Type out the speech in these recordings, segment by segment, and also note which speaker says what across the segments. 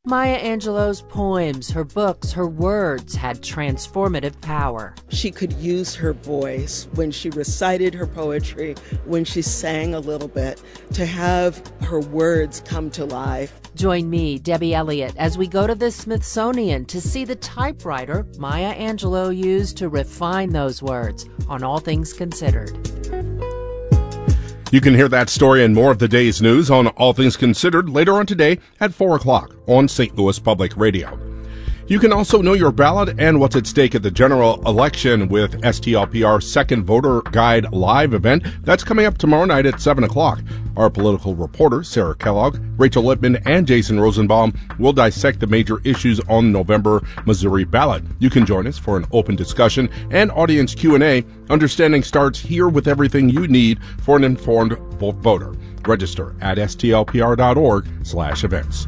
Speaker 1: Maya Angelou's poems, her books, her words had transformative power.
Speaker 2: She could use her voice when she recited her poetry, when she sang a little bit, to have her words come to life.
Speaker 1: Join me, Debbie Elliott, as we go to the Smithsonian to see the typewriter Maya Angelou used to refine those words on All Things Considered.
Speaker 3: You can hear that story and more of the day's news on All Things Considered later on today at 4 o'clock on St. Louis Public Radio. You can also know your ballot and what's at stake at the general election with STLPR's second voter guide live event. That's coming up tomorrow night at 7 o'clock. Our political reporters, Sarah Kellogg, Rachel Lippman, and Jason Rosenbaum will dissect the major issues on the November Missouri ballot. You can join us for an open discussion and audience Q&A. Understanding starts here with everything you need for an informed voter. Register at stlpr.org/events.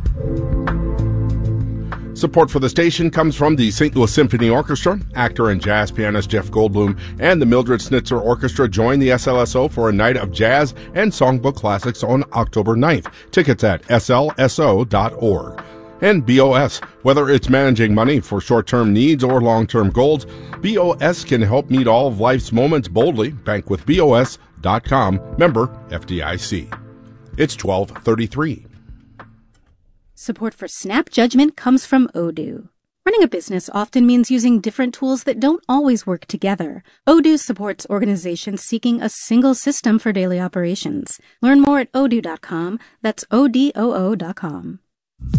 Speaker 3: Support for the station comes from the St. Louis Symphony Orchestra. Actor and jazz pianist Jeff Goldblum and the Mildred Snitzer Orchestra join the SLSO for a night of jazz and songbook classics on October 9th. Tickets at slso.org. And BOS. Whether it's managing money for short-term needs or long-term goals, BOS can help meet all of life's moments boldly. Bankwithbos.com. Member FDIC. It's 12:33.
Speaker 4: Support for Snap Judgment comes from Odoo. Running a business often means using different tools that don't always work together. Odoo supports organizations seeking a single system for daily operations. Learn more at odoo.com. That's ODOO.com.